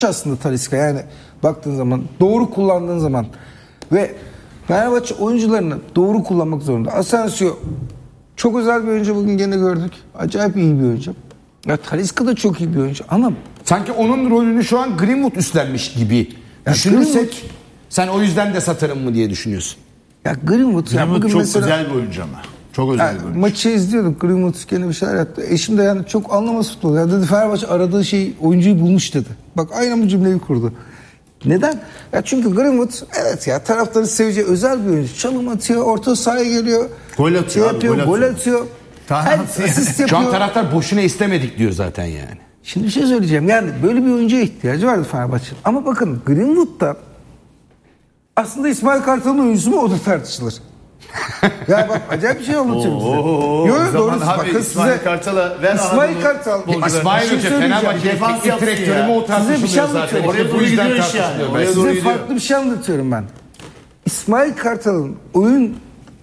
aslında Talisca, yani baktığın zaman, doğru kullandığın zaman ve Fenerbahçe oyuncularını doğru kullanmak zorunda. Asensio çok özel bir oyuncu, bugün gene gördük. Acayip iyi bir oyuncu. Ya Talisca da çok iyi bir oyuncu ama sanki onun rolünü şu an Greenwood üstlenmiş gibi düşünürsek sen o yüzden de satarım mı diye düşünüyorsun. Ya Greenwood bugün çok mesela, özel bir oyuncu ama. Çok özel bir oyuncu. Maçı izliyorduk. Greenwood gene bir şeyler yaptı. Eşim de yani çok anlamaz futbol. Ya dedi Fenerbahçe aradığı oyuncuyu bulmuş dedi. Bak aynen bu cümleyi kurdu. Neden? Ya çünkü Greenwood evet ya taraftarı seveceği özel bir oyuncu. Çalım atıyor, orta sahaya geliyor. Gol atıyor. Gol atıyor. Asist yapıyor. Şu an taraftar boşuna istemedik diyor zaten yani. Şimdi bir şey söyleyeceğim. Yani böyle bir oyuncuya ihtiyacı vardı Fenerbahçe'nin. Ama bakın Greenwood'da aslında İsmail Kartal'ın oyuncusu mu, o da tartışılır. Ya bak acayip bir şey anlatıyor bize. Yok doğrusu bakın İsmail size. Kartal'a ver İsmail Kartal. İsmail Hoca Fenerbahçe teknik direktörü mü o tartışılıyor zaten. Oraya doğru gidiyor iş yani. Size farklı bir şey anlatıyorum ben. İsmail Kartal'ın oyun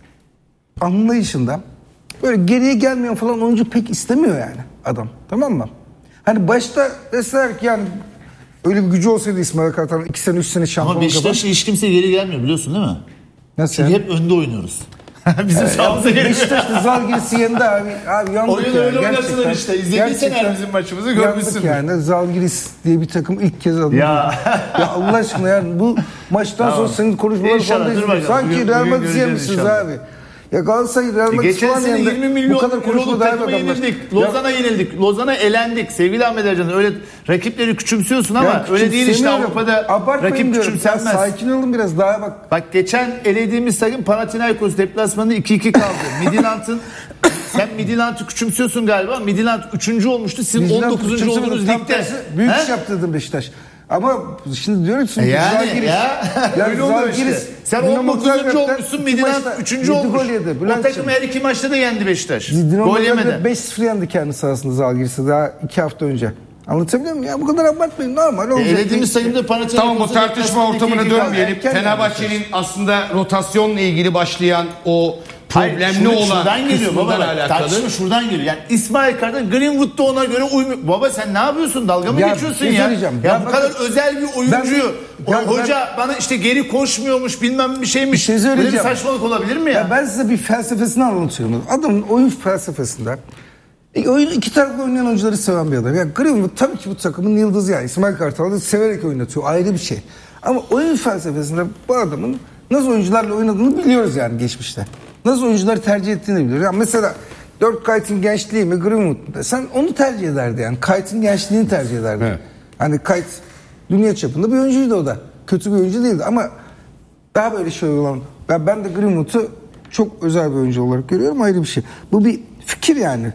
anlayışında böyle geriye gelmeyen falan oyuncu pek istemiyor yani adam. Tamam mı? Hani başta deseler ki yani öyle bir gücü olsaydı İsmail Kartal'ın 2 sene 3 sene şampiyon ama Beşiktaş'ta hiç kimse geri gelmiyor biliyorsun değil mi? Nasıl çünkü yani? hep önde oynuyoruz. Bizim sağımıza geliyor. Beşiktaş'ta Zalgiris'i yendi abi. Abi yandık oyunu yani. öyle oynatılır işte. İzlediysen her bizim maçımızı görmüşsün. Yandık yani. Zalgiris diye bir takım ilk kez alındı. Ya Allah aşkına yani bu maçtan sonra senin konuşmaları falan da izliyoruz. Sanki Real Madrid yemişsiniz abi. Ya Galatasaray Real Madrid geçen sene 20 milyon bu kadar konuşma takıma yenildik. Lozan'a yenildik. Lozan'a elendik. Sevgili Ahmet Ercan, öyle rakipleri küçümsüyorsun ama ya, öyle değil işte Avrupa'da rakip küçümsenmez. Ya, sakin olun biraz daha bak. Bak geçen elediğimiz takım Panathinaikos deplasmanında 2-2 kaldı. Midtjylland'ın sen Midtjylland'ı küçümsüyorsun galiba. Midtjylland 3. olmuştu. Siz 19. oldunuz ligde. Büyük iş yaptı dedim Beşiktaş. Ama şimdi diyorum ki yani öyle oluyor işte. Sen 19. olmuşsun, Midtjylland 3. olmuş. O takım her 2 maçta da yendi Beşiktaş. Gol yemeden. 5-0 yendi kendi sahasında Zalgiris'i daha 2 hafta önce. Anlatabiliyor muyum? Ya bu kadar abartmayın, normal olacak. Elediğimiz sayımda Panathinaikos'un tamam, o tartışma ortamına dönmeyelim. Fenerbahçe'nin aslında rotasyonla ilgili başlayan o problemli olan şuradan geliyor baba, alakalı. Tartışma şuradan geliyor. Yani İsmail Kartal Greenwood da ona göre uymuyor. Baba sen ne yapıyorsun? Dalga mı geçiyorsun ya? Ya bu kadar özel bir oyuncuyu hoca bana işte geri koşmuyormuş bilmem bir şeymiş. Böyle bir saçmalık olabilir mi ya? Ben size bir felsefesini anlatıyorum. Adamın oyun felsefesinde oyunu iki taraflı oynayan oyuncuları seven bir adam. Yani Greenwood tabii ki bu takımın yıldızı yani. İsmail Kartal da severek oynatıyor. Ayrı bir şey. Ama oyun felsefesinde bu adamın nasıl oyuncularla oynadığını biliyoruz yani geçmişte. Nasıl oyuncuları tercih ettiğini biliyoruz. Yani mesela Dirk Kuyt'in gençliği mi Greenwood mu? Sen onu tercih ederdi yani. Kuyt'in gençliğini tercih ederdi. Evet. Hani Kuyt dünya çapında bir oyuncuydu o da. Kötü bir oyuncu değildi ama daha böyle şey olan. Ben de Greenwood'u çok özel bir oyuncu olarak görüyorum, ayrı bir şey. Bu bir fikir yani.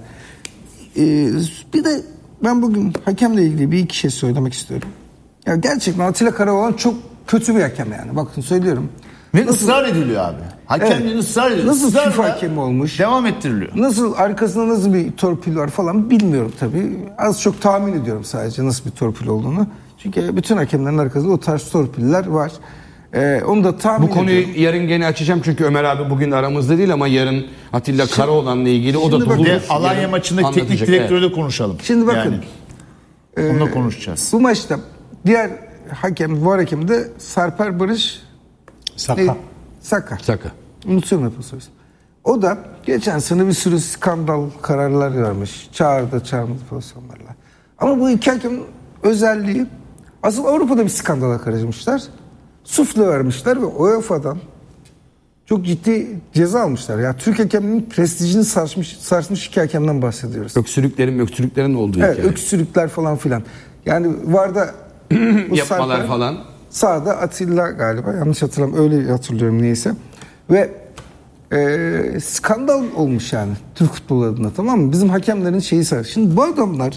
Bir de ben bugün hakemle ilgili bir iki şey söylemek istiyorum. Ya gerçekten Atilla Karaoğlan çok kötü bir hakem yani. Bakın söylüyorum. Ve ısrar ediliyor abi. Hakemliğin ısrar ediliyor. Nasıl FIFA hakemi olmuş? Devam ettiriliyor. Nasıl arkasında nasıl bir torpil var falan bilmiyorum tabii. Az çok tahmin ediyorum sadece nasıl bir torpil olduğunu. Çünkü bütün hakemlerin arkasında o tarz torpiller var. Onu da tahmin Bu konuyu ediyorum. yarın gene açacağım çünkü Ömer abi bugün aramızda değil ama yarın Atilla Karaoğlan'la ilgili o da dolu. Alanya maçındaki teknik direktörü de konuşalım. Şimdi bakın. Onunla konuşacağız. Bu maçta diğer hakem, var hakem de Sarper Barış Saka. Unutuyorum hep o sorusu. O da geçen sene bir sürü skandal kararlar vermiş. Çağırmadı pozisyonlarla. Ama bu iki hakemin özelliği asıl Avrupa'da bir skandala karışmışlar. Sufle vermişler ve UEFA'dan çok ciddi ceza almışlar. Ya Türk hakeminin prestijini sarsmış iki hakemden bahsediyoruz. Öksürüklerin olduğu evet, hikaye. Öksürükler falan filan. Yani VAR'da yapmalar falan. Sağda Atilla galiba, yanlış hatırlamıyorum, öyle hatırlıyorum neyse. Ve skandal olmuş yani Türk futbolu adına, tamam mı? Bizim hakemlerin şeyi sar. Şimdi bu adamlar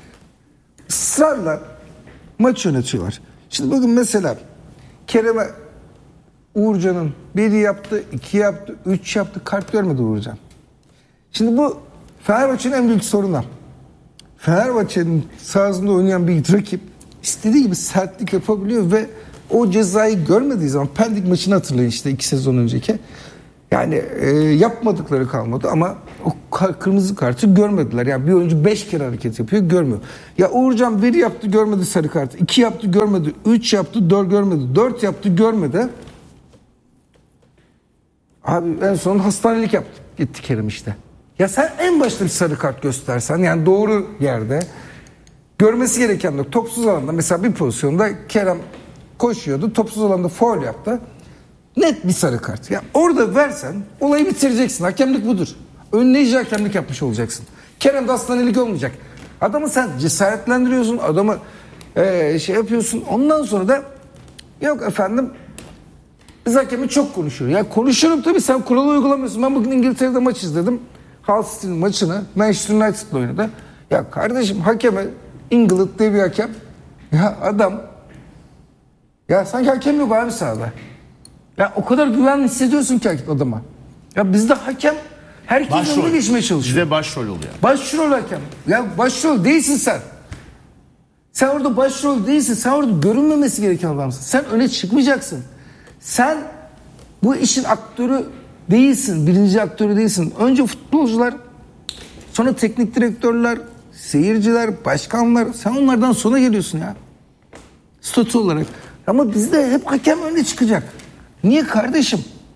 ısrarla maç yönetiyorlar. Şimdi bugün mesela Kerem'e Uğurcan'ın 1 yaptı, 2 yaptı, 3 yaptı, kart görmedi Uğurcan. Şimdi bu Fenerbahçe'nin en büyük sorunu. Fenerbahçe'nin sahasında oynayan bir rakip istediği gibi sertlik yapabiliyor ve o cezayı görmediği zaman, Pendik maçını hatırlayın işte 2 sezon önceki. Yani yapmadıkları kalmadı ama o kırmızı kartı görmediler. Yani bir oyuncu 5 kere hareket yapıyor, görmüyor. Ya Uğurcan 1 yaptı, görmedi sarı kartı. 2 yaptı, görmedi. 3 yaptı, 4 görmedi. 4 yaptı, görmedi. Abi en son hastanelik yaptı. Gitti Kerem işte. Ya sen en başta bir sarı kart göstersen, yani doğru yerde görmesi gereken de topsuz alanda, mesela bir pozisyonda Kerem koşuyordu, topsuz alanda faul yaptı. Net bir sarı kart. Ya orada versen olayı bitireceksin. Hakemlik budur. Önleyici hakemlik yapmış olacaksın. Kerem de hastanelik olmayacak. Adamı sen cesaretlendiriyorsun. Adamı şey yapıyorsun. Ondan sonra da yok efendim biz hakemi çok konuşuyor. Ya konuşuyorum tabii, sen kuralı uygulamıyorsun. Ben bugün İngiltere'de maç izledim. Hull City'nin maçını Manchester United'la oynadı. Ya kardeşim hakeme England diye bir hakem. Ya adam ya sanki hakem yok abi sahada. Ya o kadar güven hissediyorsun ki adama. Ya bizde hakem herkes önüne geçmeye çalışıyor. Bizde başrol oluyor. Başrol hakem. Ya başrol değilsin sen. Sen orada başrol değilsin. Sen orada görünmemesi gereken adamsın. Sen öne çıkmayacaksın. Sen bu işin aktörü değilsin. Birinci aktörü değilsin. Önce futbolcular, sonra teknik direktörler, seyirciler, başkanlar. Sen onlardan sonra geliyorsun ya. Statü olarak. Ama bizde hep hakem öne çıkacak. Niye kardeşim?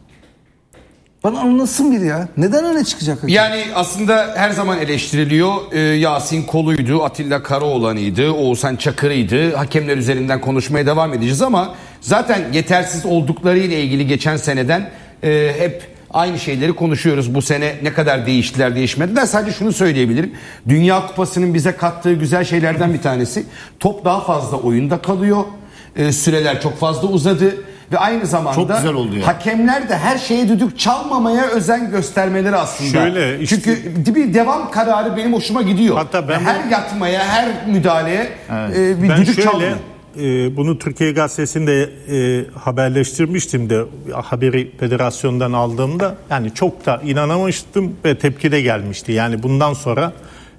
Bana anlatsın biri ya. Neden öne çıkacak hakem? Yani aslında her zaman eleştiriliyor. Yasin Kolu'ydu, Atilla Karaoğlan'ıydı, Oğuzhan Çakır'ıydı. Hakemler üzerinden konuşmaya devam edeceğiz ama zaten yetersiz oldukları ile ilgili geçen seneden hep aynı şeyleri konuşuyoruz. Bu sene ne kadar değiştiler, değişmediler. Sadece şunu söyleyebilirim. Dünya Kupası'nın bize kattığı güzel şeylerden bir tanesi. Top daha fazla oyunda kalıyor. Süreler çok fazla uzadı. Ve aynı zamanda çok güzel oldu yani. Hakemler de her şeye düdük çalmamaya özen göstermeleri aslında. Şöyle işte, çünkü bir devam kararı benim hoşuma gidiyor. Hatta ben her yatmaya, her müdahaleye bir ben düdük çalmıyor. Bunu Türkiye Gazetesi'nde haberleştirmiştim de, haberi federasyondan aldığımda yani çok da inanamamıştım ve tepki de gelmişti. Yani bundan sonra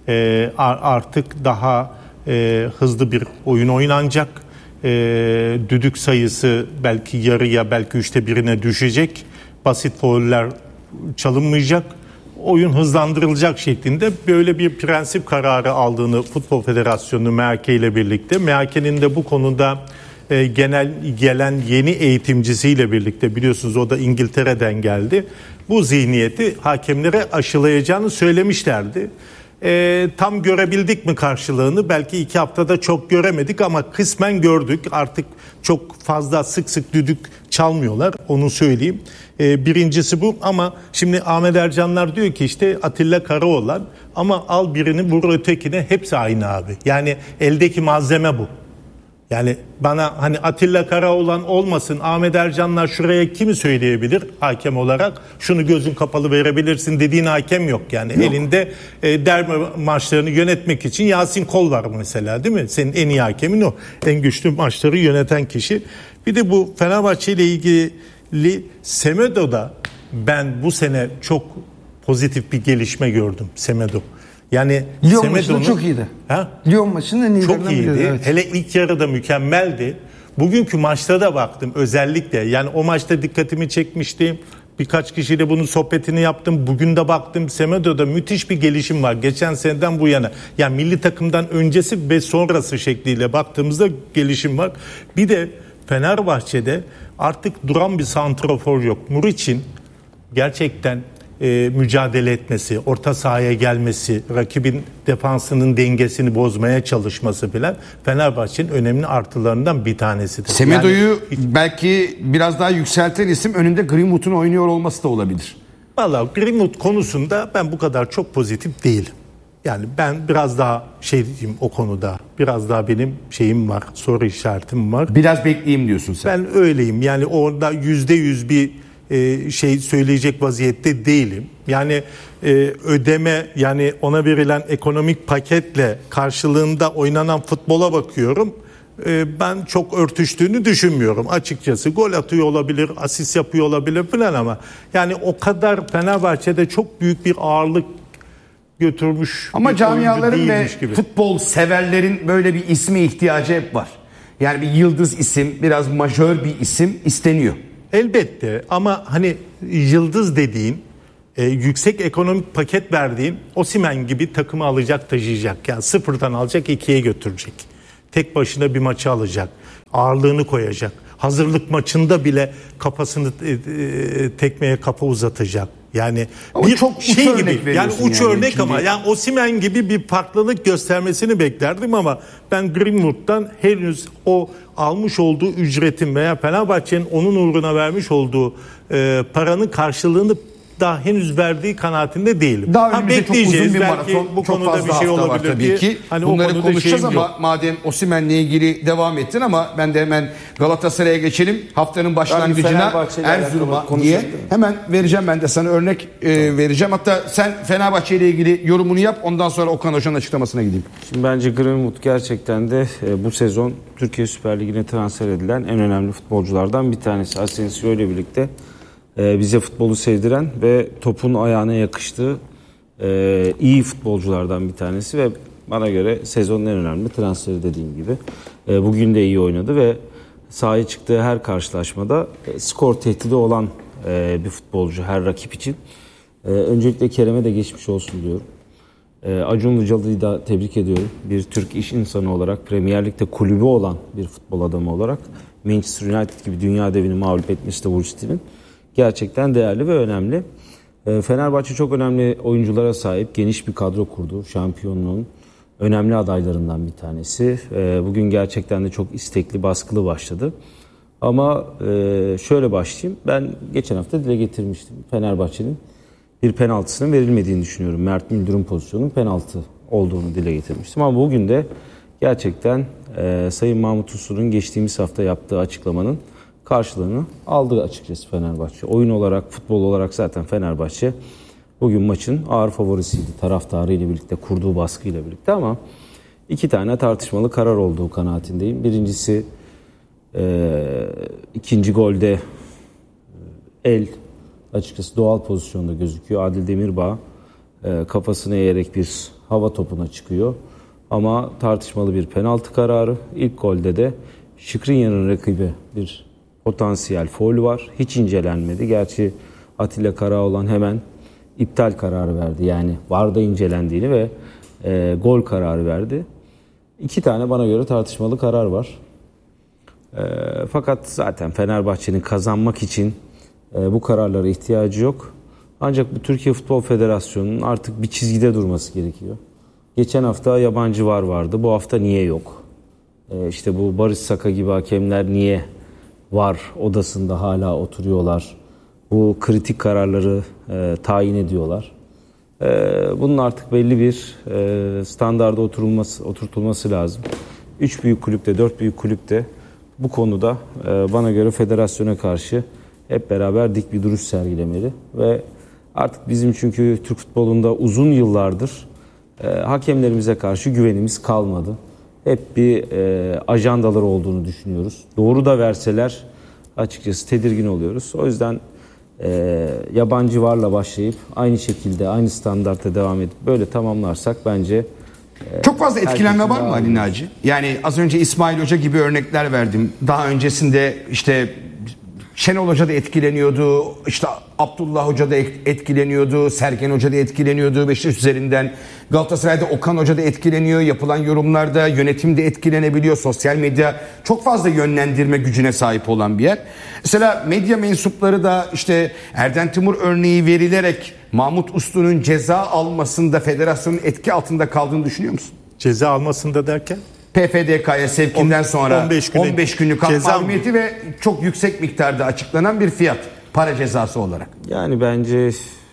artık daha hızlı bir oyun oynanacak. Düdük sayısı belki yarıya, belki 1/3'e düşecek. Basit fauller çalınmayacak. Oyun hızlandırılacak şeklinde böyle bir prensip kararı aldığını Futbol Federasyonu MHK ile birlikte, MHK'nin de bu konuda gelen yeni eğitimcisiyle birlikte, biliyorsunuz o da İngiltere'den geldi, bu zihniyeti hakemlere aşılayacağını söylemişlerdi. Tam görebildik mi karşılığını? Belki 2 haftada çok göremedik ama kısmen gördük. Artık çok fazla sık düdük çalmıyorlar, onu söyleyeyim. Birincisi bu. Ama şimdi Ahmet Ercanlar diyor ki işte Atilla Karaoğlan, ama al birini vur ötekine, hepsi aynı abi. Yani eldeki malzeme bu. Yani bana hani Atilla Karaoğlan olmasın, Ahmet Ercanlar şuraya kimi söyleyebilir hakem olarak? Şunu gözün kapalı verebilirsin dediğin hakem yok yani. Yok. Elinde derbi maçlarını yönetmek için Yasin Kol var mesela, değil mi? Senin en iyi hakemin o. En güçlü maçları yöneten kişi. Bir de bu Fenerbahçe ile ilgili Semedo'da ben bu sene çok pozitif bir gelişme gördüm. Semedo. Yani Lyon maçında çok iyiydi. Lyon maçının en iyilerinden çok iyiydi. Evet. Hele ilk yarıda mükemmeldi. Bugünkü maçta da baktım özellikle. Yani o maçta dikkatimi çekmişti. Birkaç kişiyle bunun sohbetini yaptım. Bugün de baktım, Semedo'da müthiş bir gelişim var. Geçen seneden bu yana. Yani milli takımdan öncesi ve sonrası şekliyle baktığımızda gelişim var. Bir de Fenerbahçe'de artık duran bir santrafor yok. Muriç'in gerçekten mücadele etmesi, orta sahaya gelmesi, rakibin defansının dengesini bozmaya çalışması filan Fenerbahçe'nin önemli artılarından bir tanesidir. Semedo'yu yani, belki biraz daha yükselten isim önünde Greenwood'un oynuyor olması da olabilir. Vallahi Greenwood konusunda ben bu kadar çok pozitif değilim. Yani ben biraz daha diyeyim o konuda. Biraz daha benim şeyim var, soru işaretim var. Biraz bekleyeyim diyorsun sen. Ben öyleyim. Yani orada %100 bir söyleyecek vaziyette değilim. Yani ödeme, yani ona verilen ekonomik paketle karşılığında oynanan futbola bakıyorum. Ben çok örtüştüğünü düşünmüyorum açıkçası. Gol atıyor olabilir, asist yapıyor olabilir falan ama yani o kadar Fenerbahçe'de çok büyük bir ağırlık götürmüş. Ama camiaların ve futbol severlerin böyle bir isme ihtiyacı hep var. Yani bir yıldız isim, biraz majör bir isim isteniyor. Elbette ama hani yıldız dediğin yüksek ekonomik paket verdiğin Osimhen gibi takımı alacak, taşıyacak. Yani sıfırdan alacak, 2'ye götürecek. Tek başına bir maçı alacak. Ağırlığını koyacak. Hazırlık maçında bile kafasını tekmeye kafa uzatacak. Yani ama bir çok şey gibi. Yani uç örnek şimdi. ama yani Osimhen gibi bir farklılık göstermesini beklerdim ama ben Greenwood'dan henüz o almış olduğu ücretin veya Fenerbahçe'nin onun uğruna vermiş olduğu paranın karşılığını daha henüz verdiği kanaatinde değilim. Daha önümüzde çok uzun bir maraton, bu çok konuda fazla bir şey hafta var olabilir tabii diye. ki. Hani bunları konuşacağız ama madem Osimhen'le ilgili devam ettin ama ben de hemen Galatasaray'a geçelim. Haftanın başlangıcına Erzurum'a diye hemen vereceğim, ben de sana örnek vereceğim. Hatta sen Fenerbahçe ile ilgili yorumunu yap, ondan sonra Okan Hoca'nın açıklamasına gideyim. Şimdi bence Greenwood gerçekten de bu sezon Türkiye Süper Ligi'ne transfer edilen en önemli futbolculardan bir tanesi. Asensio ile birlikte bize futbolu sevdiren ve topun ayağına yakıştığı iyi futbolculardan bir tanesi ve bana göre sezonun en önemli transferi dediğim gibi. Bugün de iyi oynadı ve sahaya çıktığı her karşılaşmada skor tehdidi olan bir futbolcu her rakip için. Öncelikle Kerem'e de geçmiş olsun diyorum. Acun Ilıcalı'yı da tebrik ediyorum. Bir Türk iş insanı olarak, Premier Lig'de kulübü olan bir futbol adamı olarak Manchester United gibi dünya devini mağlup etmesi de Vucic'in gerçekten değerli ve önemli. Fenerbahçe çok önemli oyunculara sahip, geniş bir kadro kurdu. Şampiyonluğun önemli adaylarından bir tanesi. Bugün gerçekten de çok istekli, baskılı başladı. Ama şöyle başlayayım. Ben geçen hafta dile getirmiştim. Fenerbahçe'nin bir penaltısının verilmediğini düşünüyorum. Mert Müldür'ün pozisyonunun penaltı olduğunu dile getirmiştim. Ama bugün de gerçekten Sayın Mahmut Uslu'nun geçtiğimiz hafta yaptığı açıklamanın karşılığını aldı açıkçası Fenerbahçe. Oyun olarak, futbol olarak zaten Fenerbahçe bugün maçın ağır favorisiydi. Taraftarıyla birlikte, kurduğu baskıyla birlikte ama iki tane tartışmalı karar olduğu kanaatindeyim. Birincisi ikinci golde el açıkçası doğal pozisyonda gözüküyor. Adil Demirbağ kafasını eğerek bir hava topuna çıkıyor. Ama tartışmalı bir penaltı kararı. İlk golde de Skriniar'ın rakibi bir potansiyel faul var. Hiç incelenmedi. Gerçi Atilla Karaoğlan hemen iptal kararı verdi. Yani VAR'da incelendiğini ve gol kararı verdi. İki tane bana göre tartışmalı karar var. Fakat zaten Fenerbahçe'nin kazanmak için bu kararlara ihtiyacı yok. Ancak bu Türkiye Futbol Federasyonu'nun artık bir çizgide durması gerekiyor. Geçen hafta yabancı VAR vardı. Bu hafta niye yok? İşte bu Barış Saka gibi hakemler niye VAR odasında hala oturuyorlar? Bu kritik kararları tayin ediyorlar. Bunun artık belli bir standarda oturtulması lazım. 3 büyük kulüpte, 4 büyük kulüpte bu konuda bana göre federasyona karşı hep beraber dik bir duruş sergilemeli. Ve artık bizim çünkü Türk futbolunda uzun yıllardır hakemlerimize karşı güvenimiz kalmadı. Hep bir ajandaları olduğunu düşünüyoruz. Doğru da verseler açıkçası tedirgin oluyoruz. O yüzden yabancı VAR'la başlayıp aynı şekilde aynı standartta devam edip böyle tamamlarsak bence çok fazla etkilenme var mı Ali Naci? Yani az önce İsmail Hoca gibi örnekler verdim. Daha öncesinde işte Şenol Hoca da etkileniyordu, işte Abdullah Hoca da etkileniyordu, Sergen Hoca da etkileniyordu, Beşiktaş üzerinden Galatasaray'da Okan Hoca da etkileniyor, yapılan yorumlarda yönetim de etkilenebiliyor, sosyal medya çok fazla yönlendirme gücüne sahip olan bir yer. Mesela medya mensupları da işte Erden Timur örneği verilerek Mahmut Uslu'nun ceza almasında federasyonun etki altında kaldığını düşünüyor musun? Ceza almasında derken? PFDK'ya sevkinden sonra 15 günlük hak mahkumiyeti ve çok yüksek miktarda açıklanan bir fiyat para cezası olarak. Yani bence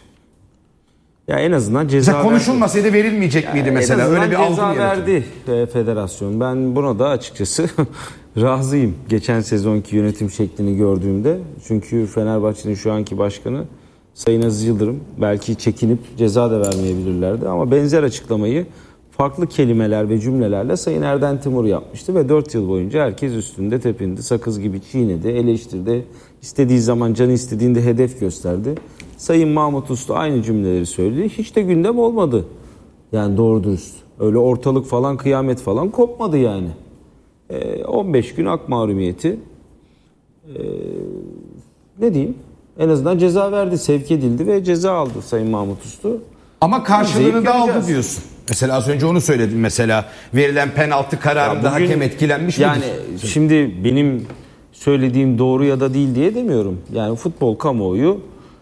ya en azından ceza konuşulmasaydı verilmeyecek miydi mesela? Öyle bir algı mı verdi federasyon. Ben buna da açıkçası razıyım. Geçen sezonki yönetim şeklini gördüğümde. Çünkü Fenerbahçe'nin şu anki başkanı Sayın Aziz Yıldırım belki çekinip ceza da vermeyebilirlerdi ama benzer açıklamayı farklı kelimeler ve cümlelerle Sayın Erden Timur yapmıştı ve 4 yıl boyunca herkes üstünde tepindi. Sakız gibi çiğnedi, eleştirdi. İstediği zaman canı istediğinde hedef gösterdi. Sayın Mahmut Uslu aynı cümleleri söyledi. Hiç de gündem olmadı. Yani doğru dürüst. Öyle ortalık falan kıyamet falan kopmadı yani. 15 gün hak mahrumiyeti. Ne diyeyim? En azından ceza verdi, sevk edildi ve ceza aldı Sayın Mahmut Uslu. Ama karşılığını da aldı göreceğiz diyorsun. Mesela az önce onu söyledim mesela. Verilen penaltı kararında Bugün, hakem etkilenmiş midir? Yani şimdi benim söylediğim doğru ya da değil diye demiyorum. Yani futbol kamuoyu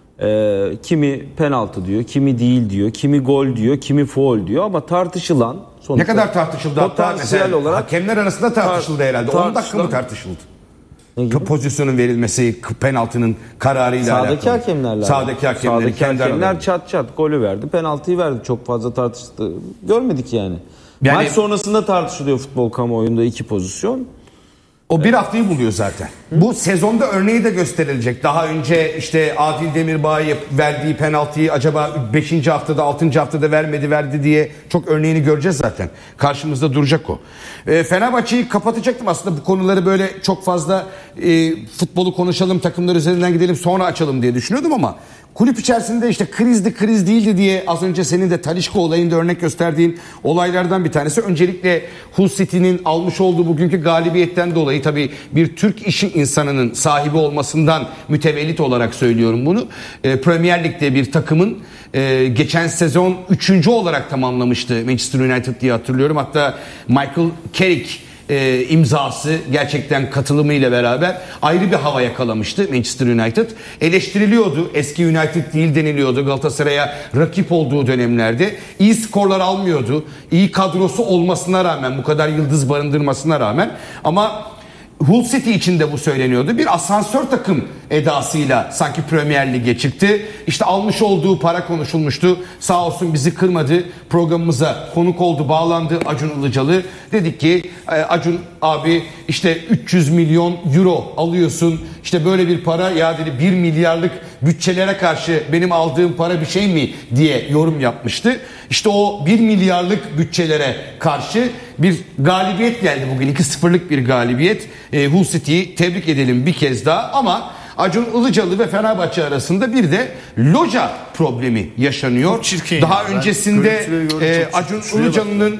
kimi penaltı diyor, kimi değil diyor, kimi gol diyor, kimi faul diyor ama tartışılan sonuçta. Ne kadar tartışıldı hatta mesela olarak hakemler arasında tartışıldı herhalde. 10 dakika mı tartışıldı? Pozisyonun verilmesi, penaltının kararıyla alakalı. Sağdaki hakemlerle. Sağdaki hakemler çat çat golü verdi, penaltıyı verdi. Çok fazla tartıştı. Görmedik yani. Maç sonrasında tartışılıyor futbol kamuoyunda 2 pozisyon. O bir haftayı buluyor zaten. Bu sezonda örneği de gösterilecek. Daha önce işte Adil Demirbağ'ı verdiği penaltıyı acaba 5. haftada 6. haftada verdi diye çok örneğini göreceğiz zaten. Karşımızda duracak o. Fenerbahçe'yi kapatacaktım aslında bu konuları böyle çok fazla futbolu konuşalım, takımlar üzerinden gidelim sonra açalım diye düşünüyordum ama kulüp içerisinde işte kriz değildi diye az önce senin de Talisca olayında örnek gösterdiğin olaylardan bir tanesi. Öncelikle Hull City'nin almış olduğu bugünkü galibiyetten dolayı tabii bir Türk işi insanının sahibi olmasından mütevellit olarak söylüyorum bunu. Premier Lig'de bir takımın geçen sezon 3. olarak tamamlamıştı Manchester United diye hatırlıyorum. Hatta Michael Carrick imzası gerçekten katılımıyla beraber ayrı bir hava yakalamıştı Manchester United. Eleştiriliyordu. Eski United değil deniliyordu. Galatasaray'a rakip olduğu dönemlerde. İyi skorlar almıyordu. İyi kadrosu olmasına rağmen, bu kadar yıldız barındırmasına rağmen ama Hull City için de bu söyleniyordu. Bir asansör takım edasıyla sanki Premier Lig'e çıktı. İşte almış olduğu para konuşulmuştu. Sağ olsun bizi kırmadı. Programımıza konuk oldu, bağlandı Acun Ilıcalı. Dedik ki Acun abi işte 300 milyon euro alıyorsun. İşte böyle bir para ya dedi 1 milyarlık bütçelere karşı benim aldığım para bir şey mi diye yorum yapmıştı. İşte o 1 milyarlık bütçelere karşı bir galibiyet geldi bugün. 2-0'lık bir galibiyet. Hull City'yi tebrik edelim bir kez daha ama Acun Ilıcalı ve Fenerbahçe arasında bir de loca problemi yaşanıyor. Daha öncesinde Acun Ilıcalı'nın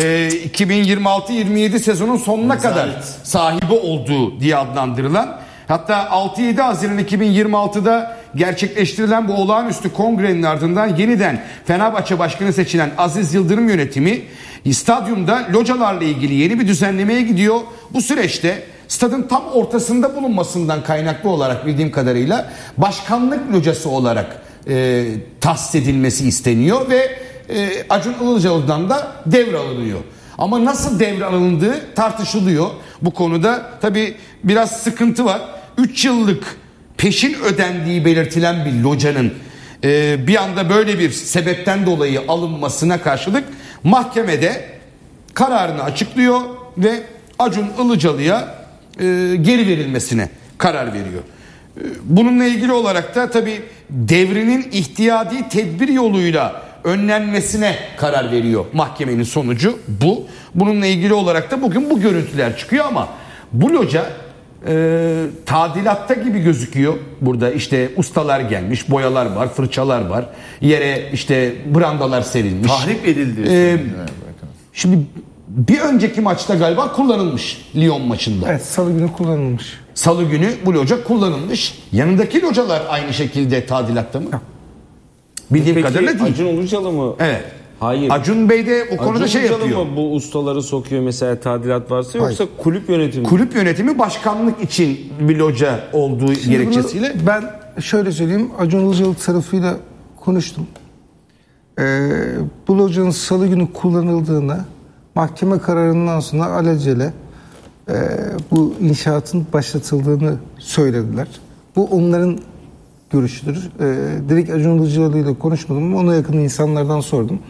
2026-27 sezonun sonuna kadar sahibi olduğu diye adlandırılan, hatta 6-7 Haziran 2026'da gerçekleştirilen bu olağanüstü kongrenin ardından yeniden Fenerbahçe Başkanı seçilen Aziz Yıldırım yönetimi stadyumda localarla ilgili yeni bir düzenlemeye gidiyor. Bu süreçte stadın tam ortasında bulunmasından kaynaklı olarak bildiğim kadarıyla başkanlık locası olarak tahsis edilmesi isteniyor ve Acun Ilıcalı'dan da devralınıyor. Ama nasıl devralındığı tartışılıyor. Bu konuda tabii biraz sıkıntı var. 3 yıllık peşin ödendiği belirtilen bir locanın bir anda böyle bir sebepten dolayı alınmasına karşılık mahkemede kararını açıklıyor ve Acun Ilıcalı'ya geri verilmesine karar veriyor. Bununla ilgili olarak da tabii devrinin ihtiyadi tedbir yoluyla önlenmesine karar veriyor mahkemenin sonucu bu. Bununla ilgili olarak da bugün bu görüntüler çıkıyor ama bu loca tadilatta gibi gözüküyor. Burada işte ustalar gelmiş, boyalar var, fırçalar var. Yere işte brandalar serilmiş. Tahrip edildi. Şimdi bir önceki maçta galiba kullanılmış Lyon maçında. Evet, salı günü kullanılmış. Salı günü bu loca kullanılmış. Yanındaki localar aynı şekilde tadilatta mı? Yok. Bildiğim kadarıyla değil. Acun Ilıcalı mı? Evet. Hayır. Acun Bey de bu konuda Acun Ilıcalı yapıyor. mı bu ustaları sokuyor mesela tadilat varsa yoksa kulüp yönetimi? Kulüp yönetimi başkanlık için bir loca olduğu Şimdi gerekçesiyle. ben şöyle söyleyeyim, Acun Ilıcalı tarafıyla konuştum. Bu locanın salı günü kullanıldığını, mahkeme kararından sonra alelacele bu inşaatın başlatıldığını söylediler. Bu onların görüşüdür. Direkt Acun Ilıcalı ile konuşmadım ama ona yakın insanlardan sordum.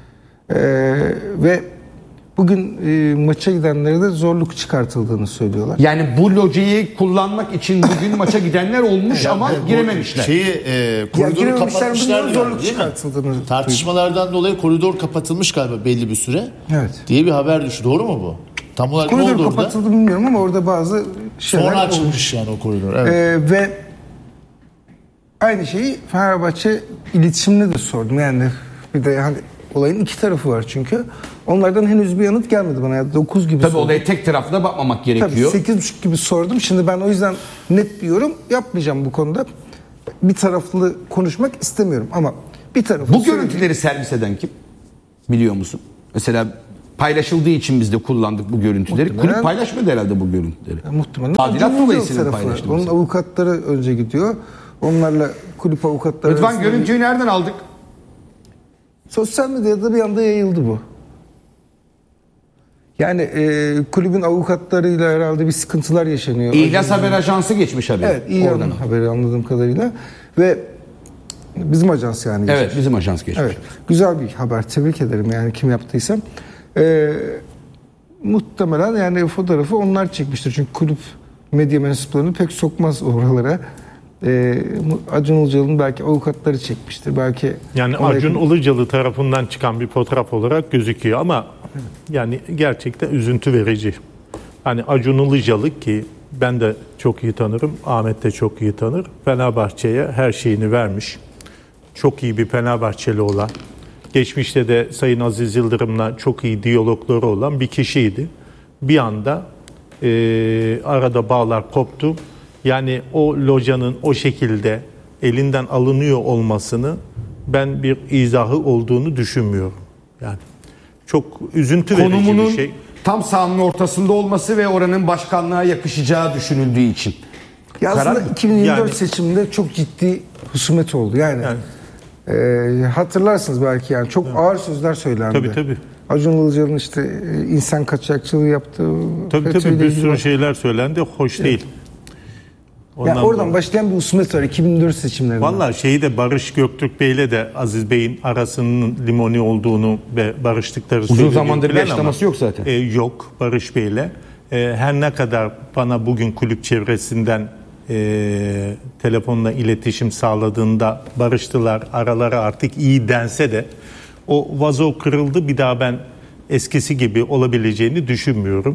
Ve bugün maça gidenlere de zorluk çıkartıldığını söylüyorlar. Yani bu locayı kullanmak için bugün maça gidenler olmuş ama girememişler. Koridoru kapatmışlar. Zorluk çıkartıldığını. Tartışmalardan dolayı koridor kapatılmış galiba belli bir süre. Evet. Diye bir haber düştü. Doğru mu bu? Tam olarak ne Koridor oldu orada? kapatıldı bilmiyorum ama orada bazı şeyler Sonra olmuş. açılmış yani o koridor. Evet. Ve aynı şeyi Fenerbahçe iletişimine de sordum. Yani bir de hani olayın iki tarafı var çünkü. Onlardan henüz bir yanıt gelmedi bana. Yani 9 gibi Tabii sordum. olaya tek taraflı bakmamak gerekiyor. Tabii 8.30 gibi sordum. Şimdi ben o yüzden net bir yorum yapmayacağım bu konuda. bir taraflı konuşmak istemiyorum ama bir tarafı Bu görüntüleri servis eden kim? Biliyor musun? Mesela paylaşıldığı için biz de kullandık bu görüntüleri. Muhtemelen, kulüp paylaşmadı herhalde bu görüntüleri. Muhtemelen. Tadilat dolayısıyla paylaştı. Onun avukatları önce gidiyor. Onlarla kulüp avukatları... Rıdvan, görüntüyü nereden aldık? Sosyal medyada bir anda yayıldı bu. Yani kulübün avukatlarıyla herhalde bir sıkıntılar yaşanıyor. İhlas Haber Ajansı geçmiş haberi. Evet, iyi haberi anladığım kadarıyla. Ve bizim ajans yani geçmiş. Evet, bizim ajans geçmiş. Evet, güzel bir haber. Tebrik ederim yani kim yaptıysa. Muhtemelen yani fotoğrafı onlar çekmiştir. Çünkü kulüp medya mensuplarını pek sokmaz oralara. Acun Ilıcalı'nın belki avukatları çekmiştir. Belki yani Acun Ilıcalı tarafından çıkan bir fotoğraf olarak gözüküyor ama yani gerçekten üzüntü verici. Hani Acun Ilıcalı, ki ben de çok iyi tanırım, Ahmet de çok iyi tanır. Fenerbahçe'ye her şeyini vermiş. Çok iyi bir Fenerbahçeli olan, geçmişte de Sayın Aziz Yıldırım'la çok iyi diyalogları olan bir kişiydi. Bir anda arada bağlar koptu. Yani o locanın o şekilde elinden alınıyor olmasını ben bir izahı olduğunu düşünmüyorum. Yani çok üzüntü verici Konumunun bir şey. tam sahanın ortasında olması ve oranın başkanlığa yakışacağı düşünüldüğü için. Ya aslında 2024 yani, seçiminde çok ciddi husumet oldu. Yani hatırlarsınız belki yani çok ağır sözler söylendi. Tabii. Acun Ilıcalı'nın işte insan kaçakçılığı yaptığı... Tabii bir sürü şeyler söylendi. Hoş değil. Yani oradan başlayan bir husumet var 2004 seçimlerinde. Vallahi şeyi de Barış Göktürk Bey'le de Aziz Bey'in arasının limoni olduğunu ve barıştıkları uzun zamandır bir açıklaması yok zaten. Yok Barış Bey'le. Her ne kadar bana bugün kulüp çevresinden telefonla iletişim sağladığında barıştılar, araları artık iyi dense de o vazo kırıldı, bir daha ben eskisi gibi olabileceğini düşünmüyorum.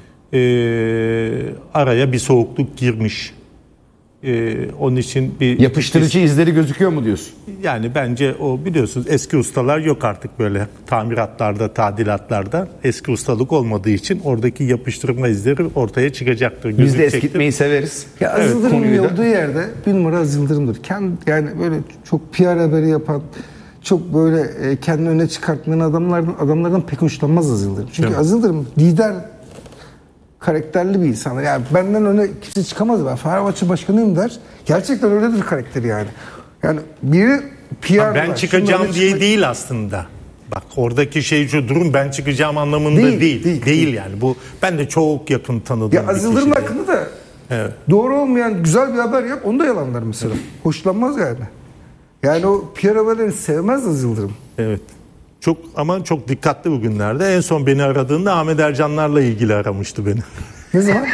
Araya bir soğukluk girmiş. Onun için bir yapıştırıcı izleri gözüküyor mu diyorsun? Yani bence o, biliyorsunuz eski ustalar yok artık böyle tamiratlarda, tadilatlarda. Eski ustalık olmadığı için oradaki yapıştırma izleri ortaya çıkacaktır. Biz de eskitmeyi severiz. Ya Aziz Yıldırım'ın olduğu yerde bir numara Aziz Yıldırım'dır. Yani böyle çok PR haberi yapan, çok böyle kendini öne çıkartmayan adamlardan pek hoşlanmaz Aziz Yıldırım. Çünkü Aziz Yıldırım lider karakterli bir insan. Yani benden öne kimse çıkamaz. Ben Fenerbahçe başkanıyım der. Gerçekten öyledir karakteri yani. Yani biri PR... Ben çıkacağım diye değil aslında. Bak oradaki şey şu durum ben çıkacağım anlamında değil yani. Bu ben de çok yakın tanıdığım ya Aziz Yıldırım hakkında da doğru olmayan güzel bir haber yap. Onu da yalanlar mesela. Hoşlanmaz yani. Yani o PR haberlerini sevmez Aziz Yıldırım. Evet. Ama çok dikkatli bugünlerde. En son beni aradığında Ahmet Ercanlar'la ilgili aramıştı beni. Ne zaman?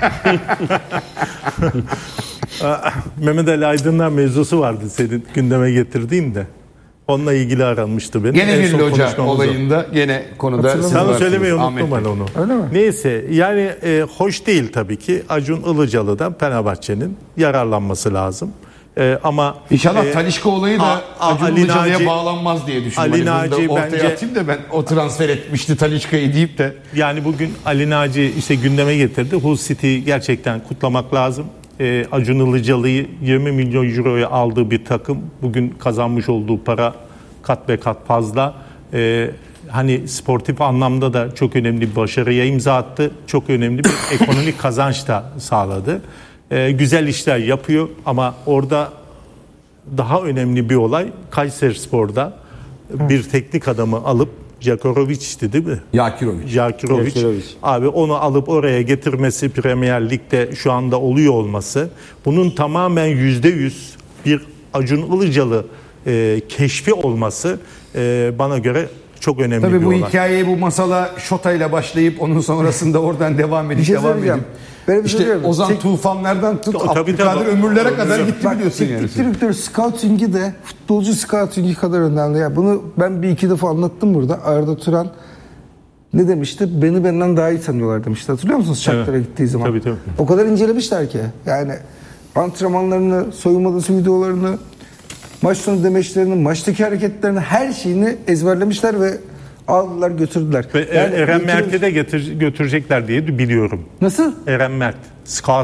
Mehmet Ali Aydınlar mevzusu vardı senin gündeme getirdiğin de. Onunla ilgili aranmıştı beni. Gene bir loca olayında gene konuda siz sana varsınız. söylemeyi unuttum ben onu. Öyle mi? Neyse yani hoş değil tabii ki. Acun Ilıcalı'dan Fenerbahçe'nin yararlanması lazım. Ama İnşallah Talisca olayı da Acun Ilıcalı'ya bağlanmaz diye düşünüyorum. Ali Naci ortaya bence atayım da ben o transfer etmişti Talisca'yı deyip de. Yani bugün Ali Naci işte gündeme getirdi. Hull City'yi gerçekten kutlamak lazım. Acun Ilıcalı'yı 20 milyon euroya aldığı bir takım bugün kazanmış olduğu para kat be kat fazla. Hani sportif anlamda da çok önemli bir başarıya imza attı. Çok önemli bir ekonomik kazanç da sağladı. Güzel işler yapıyor ama orada daha önemli bir olay Kayserispor'da bir teknik adamı alıp Jakirovic'ti değil mi? Jakirovic. Abi onu alıp oraya getirmesi, Premier Lig'de şu anda oluyor olması, bunun tamamen %100 bir Acun Ilıcalı keşfi olması bana göre çok önemli bir olay. Tabii bu hikayeyi bu masala Şota'yla başlayıp onun sonrasında oradan devam edip İşte Ozan Tufanlardan tut Abdülkadir Ömürlere kadar gitti biliyorsun yani. Direktör scouting'i de futbolcu scouting'i kadar önemli. Ya bunu ben bir iki defa anlattım burada. Arda Turan ne demişti? Beni benden daha iyi tanıyorlar demişti. Hatırlıyor musunuz Shakhtar'a gittiği zaman? Tabii. O kadar incelemişler ki. Yani antrenmanlarını, soyunma odası videolarını, maç sonu demeçlerini, maçtaki hareketlerini, her şeyini ezberlemişler ve aldılar götürdüler. Ve yani Eren Mert'i de götürecekler diye biliyorum. Nasıl? Eren Mert, scout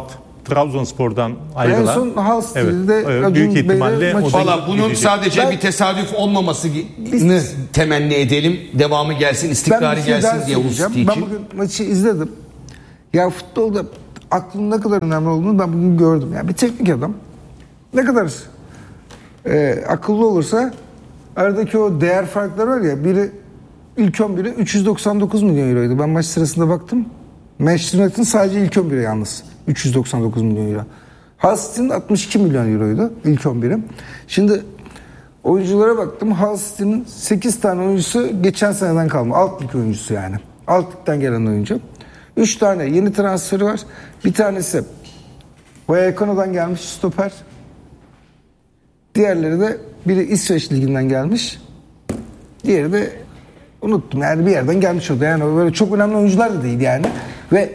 Trabzonspor'dan ayrılan. En son Hull Steel'de büyük ihtimalle Valla bunun sadece bir tesadüf olmamasını temenni edelim. Devamı gelsin, istikrarı gelsin diye Hull City için. Ben bugün maçı izledim. Ya futbolda aklın ne kadar önemli olduğunu ben bugün gördüm. Yani bir teknik adam ne kadar akıllı olursa aradaki o değer farkları var ya, biri ilk 11'i 399 milyon euroydu. Ben maç sırasında baktım. Manchester United'ın sadece ilk 11'i yalnız 399 milyon euro. Hull City'nin 62 milyon euroydu ilk 11'i. Şimdi oyunculara baktım. Hull City'nin 8 tane oyuncusu geçen seneden kalma. Alt lig oyuncusu yani. Alt ligden gelen oyuncu. 3 tane yeni transferi var. Bir tanesi Vallecano'dan gelmiş stoper. Diğerleri de biri İsveç liginden gelmiş. Diğeri de unuttum. Yani bir yerden gelmiş oldu. Yani böyle çok önemli oyuncular da değil yani. Ve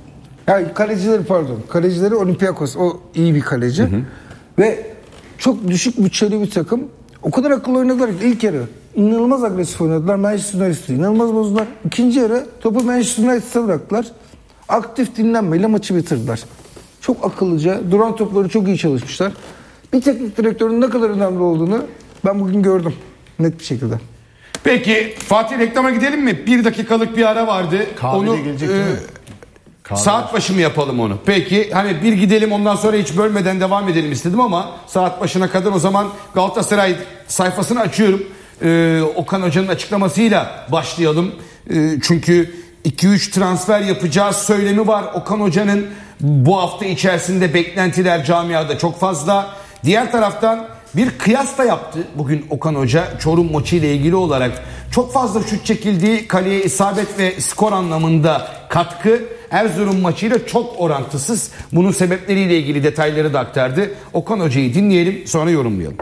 kalecileri Olympiakos. O iyi bir kaleci. Hı hı. Ve çok düşük bütçeli bir takım. O kadar akıllı oynadılar ki ilk yarı inanılmaz agresif oynadılar. Manchester United'ı inanılmaz bozdular. İkinci yarı topu Manchester United'a bıraktılar. Aktif dinlenmeyle maçı bitirdiler. Çok akıllıca, duran topları çok iyi çalışmışlar. Bir teknik direktörün ne kadar önemli olduğunu ben bugün gördüm net bir şekilde. Peki Fatih, reklama gidelim mi? 1 dakikalık bir ara vardı. Kahvede gelecek değil mi? Saat başı mı yapalım onu? Peki hani bir gidelim, ondan sonra hiç bölmeden devam edelim istedim ama saat başına kadar o zaman Galatasaray sayfasını açıyorum. Okan Hoca'nın açıklamasıyla başlayalım. Çünkü 2-3 transfer yapacağız söylemi var Okan Hoca'nın. Bu hafta içerisinde beklentiler camiada çok fazla. Diğer taraftan bir kıyas da yaptı bugün Okan Hoca Çorum maçı ile ilgili olarak. Çok fazla şut çekildiği, kaleye isabet ve skor anlamında katkı. Erzurum maçıyla çok orantısız. Bunun sebepleriyle ilgili detayları da aktardı. Okan Hoca'yı dinleyelim, sonra yorumlayalım.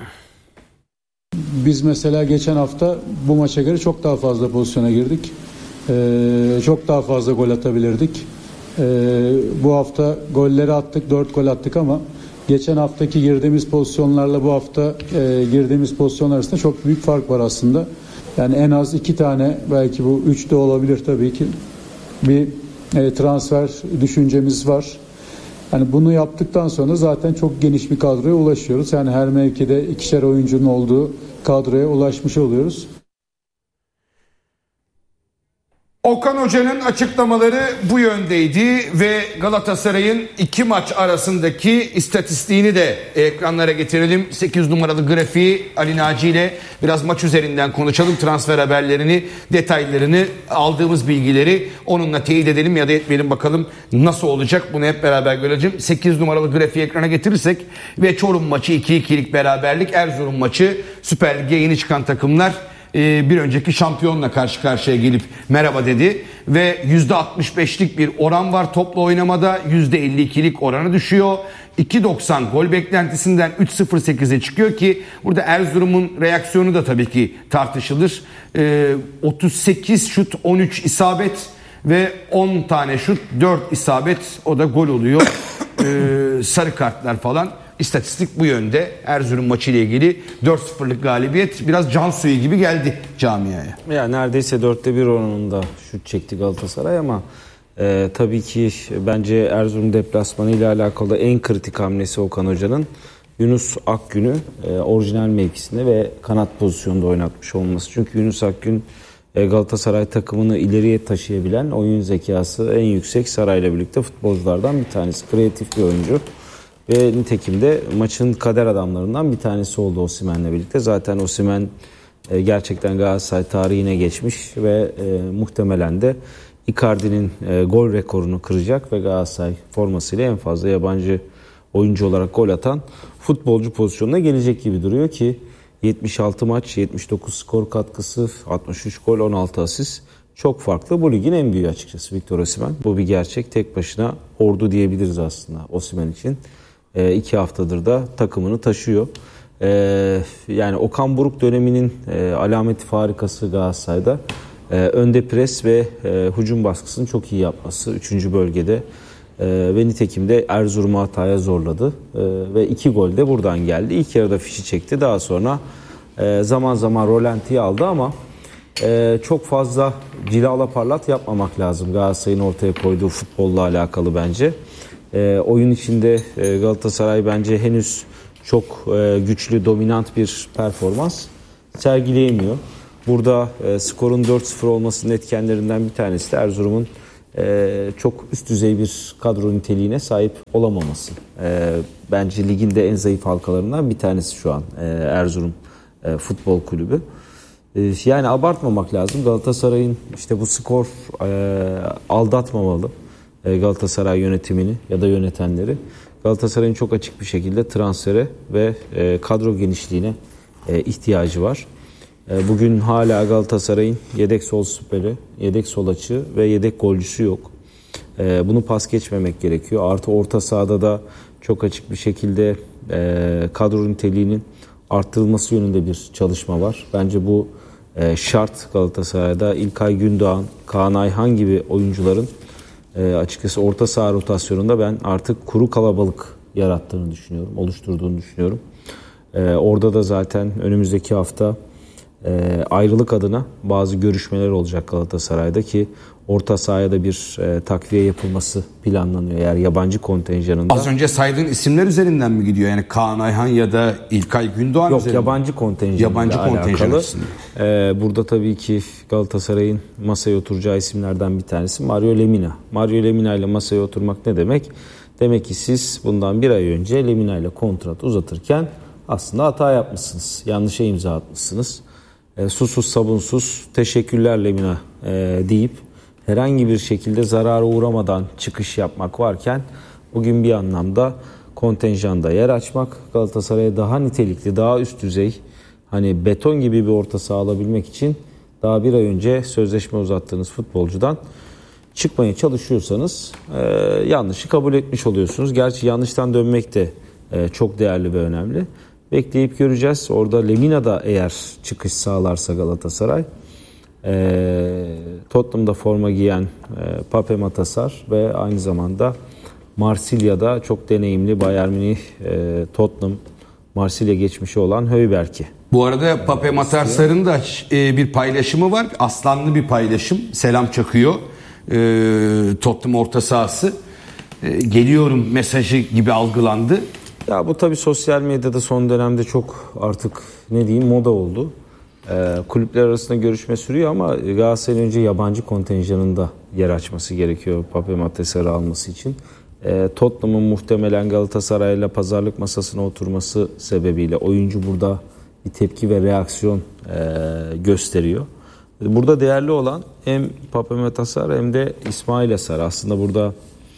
Biz mesela geçen hafta bu maça göre çok daha fazla pozisyona girdik. Çok daha fazla gol atabilirdik. Bu hafta golleri attık, 4 gol attık ama geçen haftaki girdiğimiz pozisyonlarla bu hafta girdiğimiz pozisyonlar arasında çok büyük fark var aslında. Yani en az 2 tane, belki bu 3 de olabilir tabii ki, bir transfer düşüncemiz var. Yani bunu yaptıktan sonra zaten çok geniş bir kadroya ulaşıyoruz. Yani her mevkide 2'şer oyuncunun olduğu kadroya ulaşmış oluyoruz. Okan Hoca'nın açıklamaları bu yöndeydi ve Galatasaray'ın 2 maç arasındaki istatistiğini de ekranlara getirelim. 8 numaralı grafiği Ali Naci ile biraz maç üzerinden konuşalım. Transfer haberlerini, detaylarını, aldığımız bilgileri onunla teyit edelim ya da etmeyelim, bakalım nasıl olacak, bunu hep beraber göreceğim. 8 numaralı grafiği ekrana getirirsek ve Çorum maçı 2-2'lik beraberlik, Erzurum maçı Süper Lig'e yeni çıkan takımlar bir önceki şampiyonla karşı karşıya gelip merhaba dedi ve %65'lik bir oran var toplu oynamada, %52'lik oranı düşüyor. 2.90 gol beklentisinden 3.08'e çıkıyor ki burada Erzurum'un reaksiyonu da tabii ki tartışılır. 38 şut, 13 isabet ve 10 tane şut, 4 isabet, o da gol oluyor. Sarı kartlar falan. İstatistik bu yönde. Erzurum maçı ile ilgili 4-0'lık galibiyet biraz can suyu gibi geldi camiaya. Ya neredeyse 1/4 oranında şut çekti Galatasaray ama tabii ki bence Erzurum deplasmanı ile alakalı en kritik hamlesi Okan Hoca'nın Yunus Akgün'ü orijinal mevkisinde ve kanat pozisyonda oynatmış olması. Çünkü Yunus Akgün Galatasaray takımını ileriye taşıyabilen, oyun zekası en yüksek Saray'la birlikte futbolculardan bir tanesi. Kreatif bir oyuncu. Ve nitekim de maçın kader adamlarından bir tanesi oldu Osimhen'le birlikte. Zaten Osimhen gerçekten Galatasaray tarihine geçmiş ve muhtemelen de Icardi'nin gol rekorunu kıracak ve Galatasaray formasıyla en fazla yabancı oyuncu olarak gol atan futbolcu pozisyonuna gelecek gibi duruyor ki 76 maç, 79 skor katkısı, 63 gol, 16 asist. Çok farklı. Bu ligin en büyüğü açıkçası Victor Osimhen. Bu bir gerçek. Tek başına ordu diyebiliriz aslında Osimhen için. 2 haftadır da takımını taşıyor. Yani Okan Buruk döneminin alameti farikası Galatasaray'da. Önde pres ve hücum baskısını çok iyi yapması 3. bölgede. Ve nitekim de Erzurum'u hataya zorladı. Ve 2 gol de buradan geldi. İlk yarıda fişi çekti. Daha sonra zaman zaman rolantiyi aldı ama çok fazla cilala parlat yapmamak lazım Galatasaray'ın ortaya koyduğu futbolla alakalı bence. Oyun içinde Galatasaray bence henüz çok güçlü, dominant bir performans sergileyemiyor. Burada skorun 4-0 olmasının etkenlerinden bir tanesi de Erzurum'un çok üst düzey bir kadro niteliğine sahip olamaması. Bence ligin de en zayıf halkalarından bir tanesi şu an Erzurum Futbol Kulübü. Yani abartmamak lazım. Galatasaray'ın işte bu skor aldatmamalı Galatasaray yönetimini ya da yönetenleri. Galatasaray'ın çok açık bir şekilde transfere ve kadro genişliğine ihtiyacı var. Bugün hala Galatasaray'ın yedek sol stoperi, yedek sol açığı ve yedek golcüsü yok. Bunu pas geçmemek gerekiyor. Artı orta sahada da çok açık bir şekilde kadro niteliğinin arttırılması yönünde bir çalışma var. Bence bu şart Galatasaray'da. İlkay Gündoğan, Kaan Ayhan gibi oyuncuların açıkçası orta saha rotasyonunda ben artık kuru kalabalık yarattığını düşünüyorum, oluşturduğunu düşünüyorum. Orada da zaten önümüzdeki hafta ayrılık adına bazı görüşmeler olacak Galatasaray'da ki orta sahaya da bir takviye yapılması planlanıyor eğer yabancı kontenjanında. Az önce saydığın isimler üzerinden mi gidiyor? Yani Kaan Ayhan ya da İlkay Gündoğan Yok, üzerinden? yabancı kontenjanla alakalı. Burada tabii ki Galatasaray'ın masaya oturacağı isimlerden bir tanesi Mario Lemina. Mario Lemina ile masaya oturmak ne demek? Demek ki siz bundan bir ay önce Lemina ile kontrat uzatırken aslında hata yapmışsınız. Yanlışa imza atmışsınız. Susuz sabunsuz teşekkürler Lemina deyip herhangi bir şekilde zarara uğramadan çıkış yapmak varken bugün bir anlamda kontenjanda yer açmak, Galatasaray'a daha nitelikli, daha üst düzey, hani beton gibi bir orta saha alabilmek için daha bir ay önce sözleşme uzattığınız futbolcudan çıkmaya çalışıyorsanız yanlışı kabul etmiş oluyorsunuz. Gerçi yanlıştan dönmek de çok değerli ve önemli. Bekleyip göreceğiz. Orada Lemina da eğer çıkış sağlarsa Galatasaray, Tottenham'da forma giyen Pape Matasar ve aynı zamanda Marsilya'da çok deneyimli Bayern Münih, Tottenham, Marsilya geçmişi olan Höyberg'i. Bu arada Pape Matarsar'ın da bir paylaşımı var. Aslanlı bir paylaşım. Selam çakıyor. Tottenham orta sahası. Geliyorum mesajı gibi algılandı. Ya bu tabii sosyal medyada son dönemde çok artık ne diyeyim moda oldu. Kulüpler arasında görüşme sürüyor ama Galatasaray'ın önce yabancı kontenjanında yer açması gerekiyor Pape Matasar'ı alması için. Tottenham'ın muhtemelen Galatasaray'la pazarlık masasına oturması sebebiyle oyuncu burada bir tepki ve reaksiyon gösteriyor. Burada değerli olan hem Pape Matasar hem de İsmail Eser. Aslında burada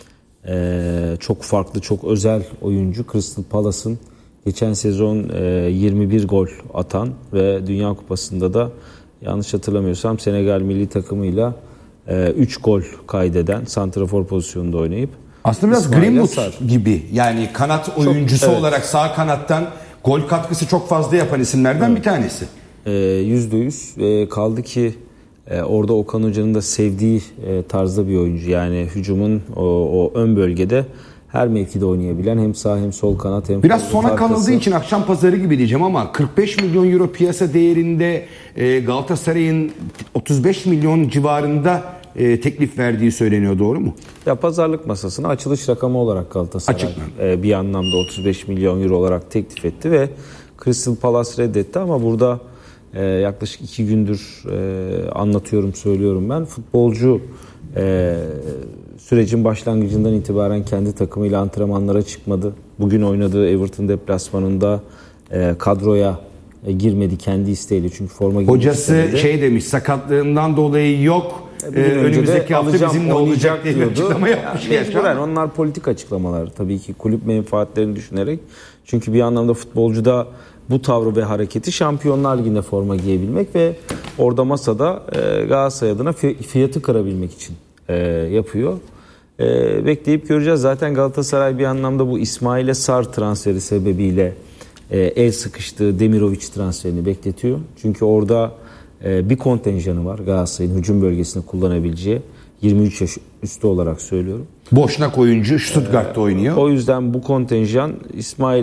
çok farklı, çok özel oyuncu. Crystal Palace'ın geçen sezon 21 gol atan ve Dünya Kupası'nda da yanlış hatırlamıyorsam Senegal milli takımıyla 3 gol kaydeden santrafor pozisyonunda oynayıp aslında biraz Greenwood gibi yani kanat oyuncusu çok, olarak sağ kanattan gol katkısı çok fazla yapan isimlerden bir tanesi. %100 kaldı ki orada Okan Hoca'nın da sevdiği tarzda bir oyuncu. Yani hücumun o ön bölgede her mevkide oynayabilen hem sağ hem sol kanat hem biraz sona kalındığı için akşam pazarı gibi diyeceğim ama 45 milyon euro piyasa değerinde Galatasaray'ın 35 milyon civarında teklif verdiği söyleniyor, doğru mu? Ya pazarlık masasına açılış rakamı olarak Galatasaray bir anlamda 35 milyon euro olarak teklif etti ve Crystal Palace reddetti ama burada yaklaşık 2 gündür anlatıyorum, söylüyorum ben. Futbolcu sürecin başlangıcından itibaren kendi takımıyla antrenmanlara çıkmadı. Bugün oynadığı Everton deplasmanında kadroya girmedi kendi isteğiyle çünkü forma giymek hocası şey demiş, sakatlığından dolayı yok. Önümüzdeki hafta bizimle olacak diye bir açıklama yapmış. Mecburen onlar politik açıklamalar tabii ki kulüp menfaatlerini düşünerek. Çünkü bir anlamda futbolcuda bu tavrı ve hareketi Şampiyonlar Ligi'nde forma giyebilmek ve orada masada Galatasaray adına fiyatı kırabilmek için yapıyor. Bekleyip göreceğiz. Zaten Galatasaray bir anlamda bu İsmail Sar transferi sebebiyle el sıkıştığı Demirovic transferini bekletiyor. Çünkü orada bir kontenjanı var Galatasaray'ın hücum bölgesinde kullanabileceği. 23 yaş üstü olarak söylüyorum. Boşnak oyuncu Stuttgart'ta oynuyor. O yüzden bu kontenjan İsmail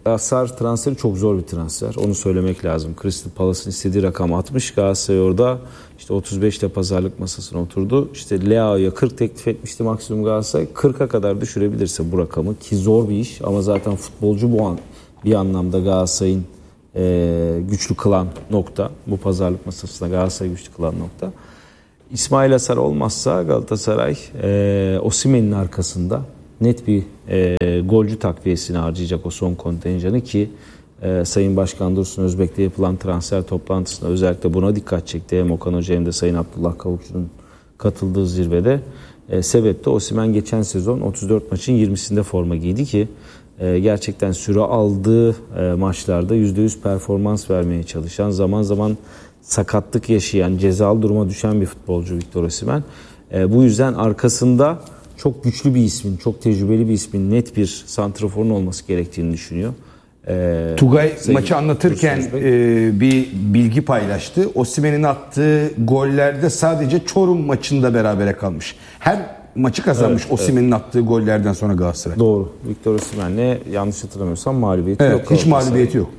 Sar transferi çok zor bir transfer. Onu söylemek lazım. Crystal Palace'ın istediği rakam 60. Galatasaray orada işte 35'te pazarlık masasına oturdu. İşte Leao'ya 40 teklif etmişti maksimum Galatasaray. 40'a kadar düşürebilirse bu rakamı, ki zor bir iş ama zaten futbolcu bu an bir anlamda Galatasaray'ın güçlü kılan nokta. Bu pazarlık masasına Galatasaray güçlü kılan nokta. İsmail Sar olmazsa Galatasaray Osimhen'in arkasında net bir golcü takviyesini harcayacak o son kontenjanı, ki Sayın Başkan Dursun Özbek'te yapılan transfer toplantısında özellikle buna dikkat çekti. Hem Okan Hoca hem de Sayın Abdullah Kavukçu'nun katıldığı zirvede. Sebep de Osimhen geçen sezon 34 maçın 20'sinde forma giydi ki gerçekten süre aldığı maçlarda %100 performans vermeye çalışan, zaman zaman sakatlık yaşayan, cezalı duruma düşen bir futbolcu Victor Osimhen. Bu yüzden arkasında çok güçlü bir ismin, çok tecrübeli bir ismin, net bir santraforun olması gerektiğini düşünüyor. Tugay maçı anlatırken bir bilgi paylaştı. Osimhen'in attığı gollerde sadece Çorum maçında berabere kalmış. Her maçı kazanmış Osimhen'in attığı gollerden sonra Galatasaray. Doğru. Victor Osimhen'le yanlış hatırlamıyorsam mağlubiyeti yok. Hiç mağlubiyeti yok.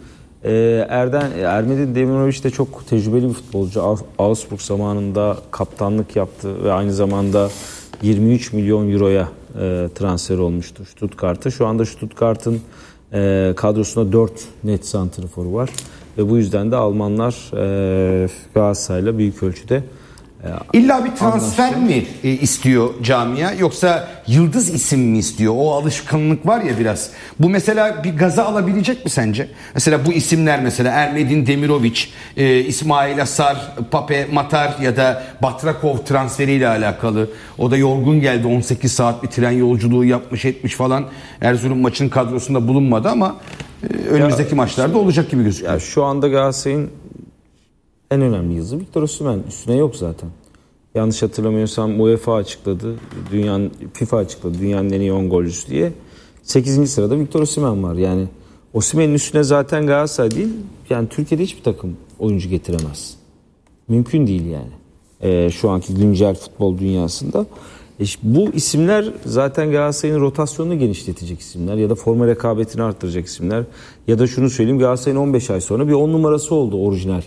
Ermedin Demirovic de çok tecrübeli bir futbolcu. Augsburg zamanında kaptanlık yaptı ve aynı zamanda 23 milyon euroya transfer olmuştu Stuttgart'a. Şu anda Stuttgart'ın kadrosunda 4 net santraforu var ve bu yüzden de Almanlar Galatasaray'la büyük ölçüde İlla bir transfer mi istiyor camia, yoksa yıldız isim mi istiyor? O alışkanlık var ya biraz. Bu mesela bir gaza alabilecek mi sence? Mesela bu isimler, mesela Ermedin Demirovic, İsmail Sar, Pape Matar ya da Batrakov transferiyle alakalı. O da yorgun geldi. 18 saat bir tren yolculuğu yapmış etmiş falan. Erzurum maçının kadrosunda bulunmadı ama önümüzdeki maçlarda olacak gibi gözüküyor. Ya şu anda Galatasaray'ın en önemli yıldızı Victor Osimhen. Üstüne yok zaten. Yanlış hatırlamıyorsam UEFA açıkladı. FIFA açıkladı dünyanın en iyi 10 golcüsü diye. 8. sırada Victor Osimhen var. Yani Osimhen'in üstüne zaten Galatasaray değil, yani Türkiye'de hiçbir takım oyuncu getiremez. Mümkün değil yani. Şu anki güncel futbol dünyasında. Bu isimler zaten Galatasaray'ın rotasyonunu genişletecek isimler ya da forma rekabetini arttıracak isimler. Ya da şunu söyleyeyim, Galatasaray'ın 15 ay sonra bir 10 numarası oldu orijinal.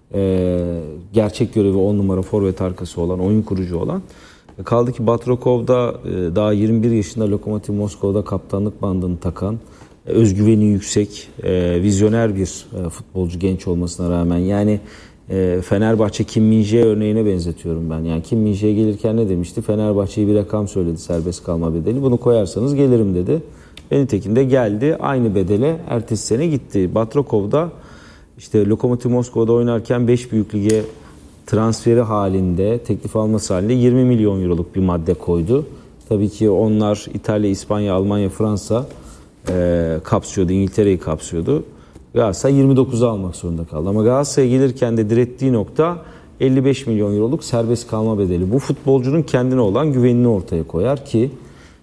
Gerçek görevi 10 numara forvet arkası olan, oyun kurucu olan. Kaldı ki Batrakov da daha 21 yaşında Lokomotiv Moskova'da kaptanlık bandını takan, özgüveni yüksek, vizyoner bir futbolcu genç olmasına rağmen. Yani Fenerbahçe Kim Min-jae örneğine benzetiyorum ben. Yani Kim Min-jae gelirken ne demişti? Fenerbahçe'ye bir rakam söyledi, serbest kalma bedeli. Bunu koyarsanız gelirim dedi. Nitekim de geldi. Aynı bedele ertesi sene gitti. Batrakov da İşte Lokomotiv Moskova'da oynarken 5 büyük lige transferi halinde, teklif alması halinde 20 milyon euroluk bir madde koydu. Tabii ki onlar İtalya, İspanya, Almanya, Fransa kapsıyordu, İngiltere'yi kapsıyordu. Galatasaray 29'u almak zorunda kaldı. Ama Galatasaray'a gelirken de direttiği nokta 55 milyon euroluk serbest kalma bedeli. Bu futbolcunun kendine olan güvenini ortaya koyar ki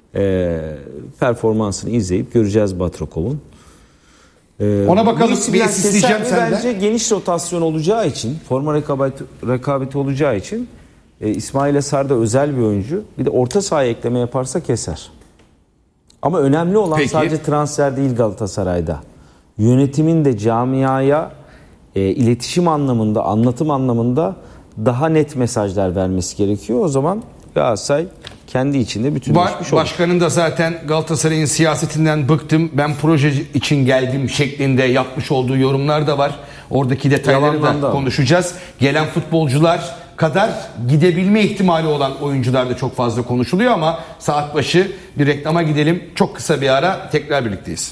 performansını izleyip göreceğiz Batrakov'un. Ona bakalım, bir isteyeceğim senden. Bence geniş rotasyon olacağı için, forma rekabeti olacağı için İsmail Sar da özel bir oyuncu. Bir de orta sahaya ekleme yaparsa keser. Ama önemli olan sadece transfer değil Galatasaray'da. Yönetimin de camiaya iletişim anlamında, anlatım anlamında daha net mesajlar vermesi gerekiyor. O zaman Galatasaray kendi içinde bütünleşmiş olur. Başkanın da zaten Galatasaray'ın siyasetinden bıktım, ben proje için geldim şeklinde yapmış olduğu yorumlar da var. Oradaki detayları da konuşacağız. Gelen futbolcular kadar gidebilme ihtimali olan oyuncular da çok fazla konuşuluyor ama saat başı bir reklama gidelim. Çok kısa bir ara, tekrar birlikteyiz.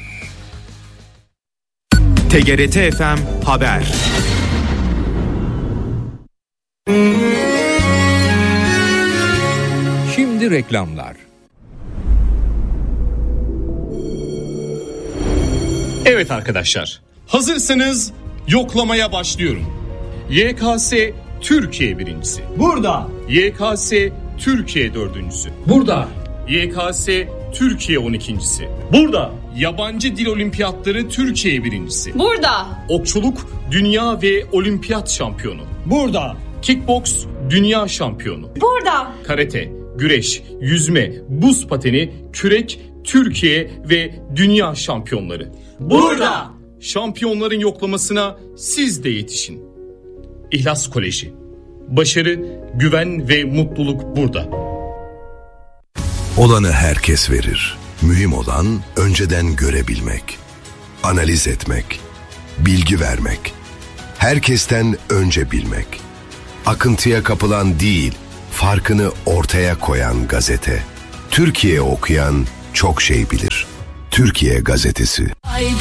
TGRT FM Haber. Şimdi reklamlar. Evet arkadaşlar, hazırsanız yoklamaya başlıyorum. YKS Türkiye birincisi. Burada. YKS Türkiye dördüncüsü. Burada. YKS Türkiye 12.'si. Burada. Yabancı dil olimpiyatları Türkiye birincisi. Burada. Okçuluk dünya ve olimpiyat şampiyonu. Burada. Kickboks dünya şampiyonu. Burada. Karate, güreş, yüzme, buz pateni, kürek Türkiye ve dünya şampiyonları. Burada! Şampiyonların yoklamasına siz de yetişin. İhlas Koleji. Başarı, güven ve mutluluk burada. Olanı herkes verir. Mühim olan önceden görebilmek, analiz etmek, bilgi vermek, herkesten önce bilmek. Akıntıya kapılan değil, farkını ortaya koyan gazete. Türkiye okuyan çok şey bilir. Türkiye Gazetesi.